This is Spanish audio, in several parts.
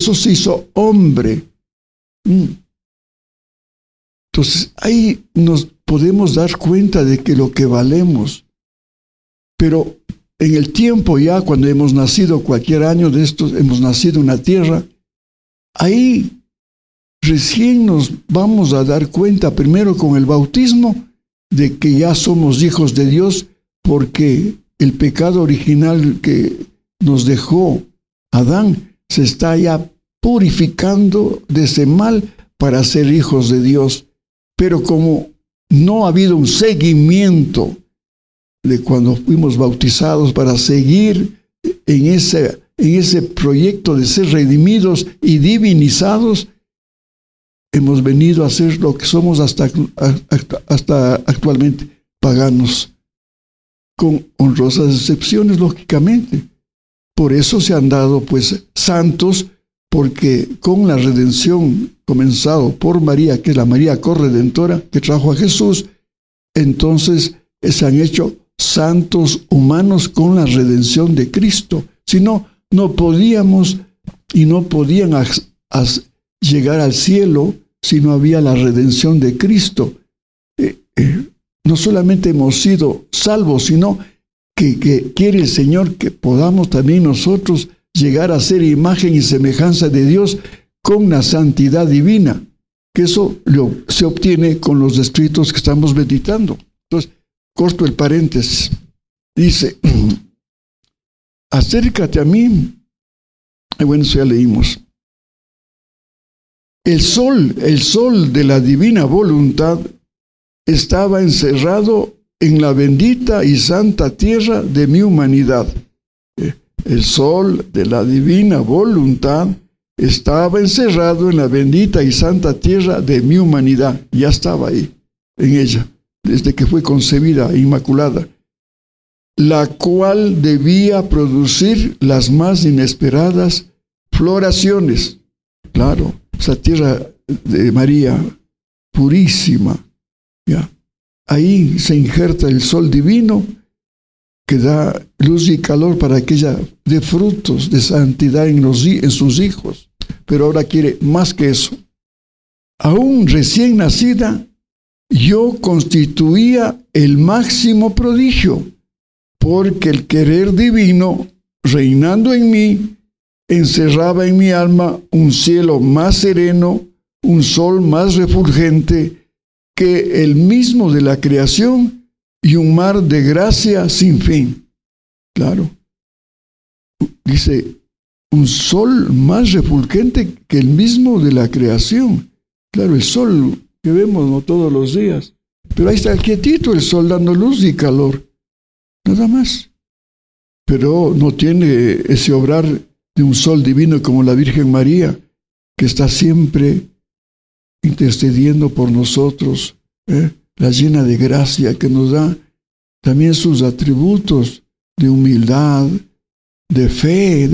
eso se hizo hombre. Entonces, ahí nos podemos dar cuenta de que lo que valemos. Pero en el tiempo ya, cuando hemos nacido, cualquier año de estos, hemos nacido en la tierra, ahí recién nos vamos a dar cuenta, primero con el bautismo, de que ya somos hijos de Dios, porque el pecado original que nos dejó Adán se está ya purificando de ese mal para ser hijos de Dios. Pero como no ha habido un seguimiento de cuando fuimos bautizados para seguir en ese proyecto de ser redimidos y divinizados, hemos venido a ser lo que somos hasta actualmente, paganos, con honrosas excepciones, lógicamente. Por eso se han dado, pues, santos, porque con la redención comenzado por María, que es la María corredentora que trajo a Jesús, entonces se han hecho santos humanos con la redención de Cristo. Si no, no podíamos y no podían llegar al cielo si no había la redención de Cristo. No solamente hemos sido salvos, sino que quiere el Señor que podamos también nosotros llegar a ser imagen y semejanza de Dios con la santidad divina, que eso se obtiene con los escritos que estamos meditando. Entonces, corto el paréntesis. Dice, acércate a mí. Bueno, eso ya leímos. El sol de la divina voluntad estaba encerrado en la bendita y santa tierra de mi humanidad. El sol de la divina voluntad estaba encerrado en la bendita y santa tierra de mi humanidad. Ya estaba ahí, en ella, desde que fue concebida, inmaculada, la cual debía producir las más inesperadas floraciones. Claro, esa tierra de María, purísima, ya. Ahí se injerta el sol divino que da luz y calor para que ella dé frutos de santidad en sus hijos. Pero ahora quiere más que eso. Aún recién nacida, yo constituía el máximo prodigio, porque el querer divino, reinando en mí, encerraba en mi alma un cielo más sereno, un sol más refulgente que el mismo de la creación y un mar de gracia sin fin. Claro. Dice, un sol más refulgente que el mismo de la creación. Claro, el sol que vemos no todos los días. Pero ahí está quietito el sol dando luz y calor. Nada más. Pero no tiene ese obrar de un sol divino como la Virgen María, que está siempre intercediendo por nosotros, la llena de gracia, que nos da también sus atributos de humildad, de fe,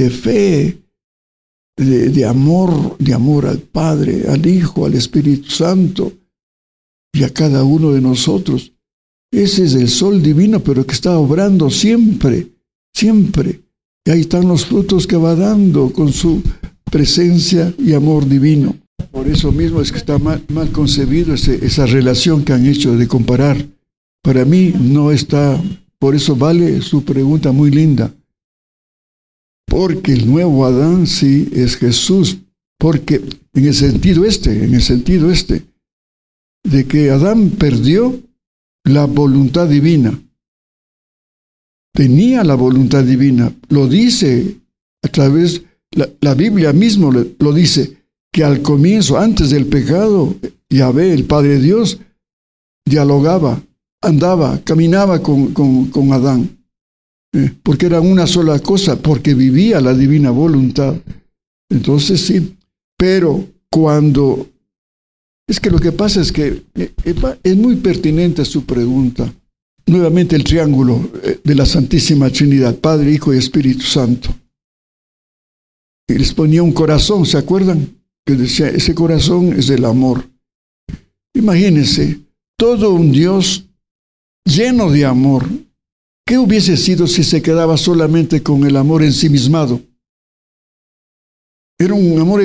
de amor al Padre, al Hijo, al Espíritu Santo y a cada uno de nosotros. Ese es el sol divino, pero que está obrando siempre, siempre. Y ahí están los frutos que va dando con su presencia y amor divino. Por eso mismo es que está mal concebido esa relación que han hecho de comparar. Para mí no está, por eso vale su pregunta muy linda. Porque el nuevo Adán sí es Jesús. Porque en el sentido de que Adán perdió la voluntad divina. Tenía la voluntad divina. Lo dice a través, la Biblia mismo lo dice, que al comienzo, antes del pecado, Yahvé, el Padre Dios, dialogaba, andaba, caminaba con Adán. Porque era una sola cosa, porque vivía la divina voluntad. Entonces sí, pero cuando... Es que lo que pasa es que es muy pertinente su pregunta. Nuevamente el triángulo de la Santísima Trinidad, Padre, Hijo y Espíritu Santo. Y les ponía un corazón, ¿se acuerdan? Que decía, ese corazón es el amor. Imagínense, todo un Dios lleno de amor. ¿Qué hubiese sido si se quedaba solamente con el amor ensimismado? Era un amor